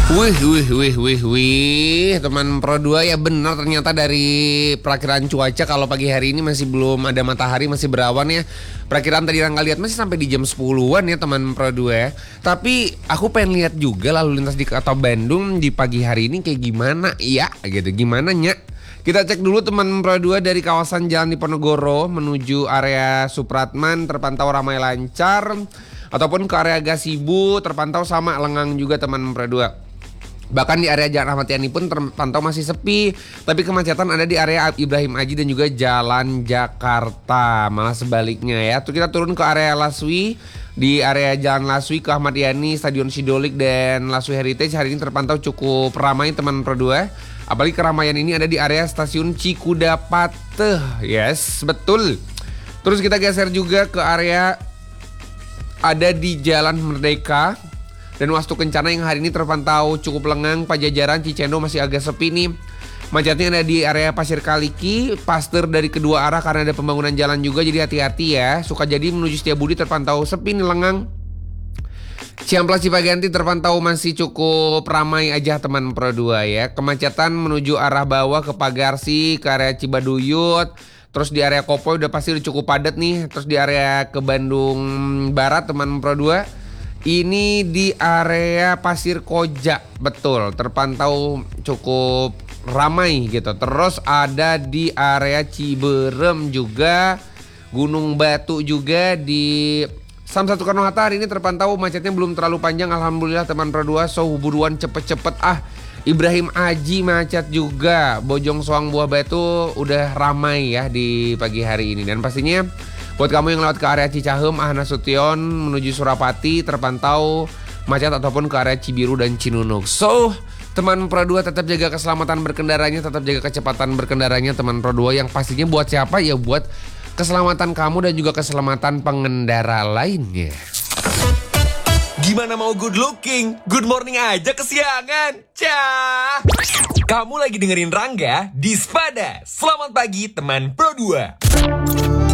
Wih, teman Pro 2 ya benar ternyata dari perakiran cuaca kalau pagi hari ini masih belum ada matahari, masih berawan ya. Perakiran tadi Rangga lihat masih sampai di jam 10-an ya teman Pro 2 ya. Tapi aku pengen lihat juga lalu lintas di Kota Bandung di pagi hari ini kayak gimana ya gitu, gimana nya. Kita cek dulu teman Pro 2 dari kawasan Jalan Diponegoro menuju area Supratman terpantau ramai lancar. Ataupun ke area Gasibu terpantau sama lengang juga teman Pro 2. Bahkan di area Jalan Ahmad Yani pun terpantau masih sepi. Tapi kemacetan ada di area Ibrahim Aji dan juga Jalan Jakarta. Malah sebaliknya ya. Terus kita turun ke area Laswi. Di area Jalan Laswi ke Ahmad Yani, Stadion Sidolik dan Laswi Heritage hari ini terpantau cukup ramai teman Pro 2. Apalagi keramaian ini ada di area Stasiun Cikudapate. Yes, betul. Terus kita geser juga ke area ada di Jalan Merdeka dan Wastu Kencana yang hari ini terpantau cukup lengang. Pajajaran Cicendo masih agak sepi nih. Macetnya ada di area Pasir Kaliki, Pasteur dari kedua arah karena ada pembangunan jalan juga, jadi hati-hati ya. Sukajadi menuju Setiabudi terpantau sepi nih lengang. Ciamplas Cipaganti terpantau masih cukup ramai aja teman Pro 2 ya. Kemacetan menuju arah bawah ke Pagarsi, ke area Cibaduyut. Terus di area Kopo udah pasti udah cukup padat nih. Terus di area ke Bandung Barat teman Pro 2. Ini di area Pasir Koja, betul, terpantau cukup ramai gitu. Terus ada di area Ciberem juga, Gunung Batu juga di Samsat Soekarno-Hatta hari ini terpantau macetnya belum terlalu panjang. Alhamdulillah teman Pro 2, so buruan cepet-cepet Ibrahim Aji macet juga. Bojong Soang Buah Batu udah ramai ya di pagi hari ini. Dan pastinya buat kamu yang lewat ke area Cicahem, Nasution menuju Surapati terpantau macet ataupun ke area Cibiru dan Cinunuk. So, teman Pro 2 tetap jaga keselamatan berkendaranya, tetap jaga kecepatan berkendaranya teman Pro 2, yang pastinya buat siapa? Ya buat keselamatan kamu dan juga keselamatan pengendara lainnya. Gimana mau good looking? Good morning aja kesiangan. Cah. Kamu lagi dengerin Rangga di Spada. Selamat pagi teman Pro 2.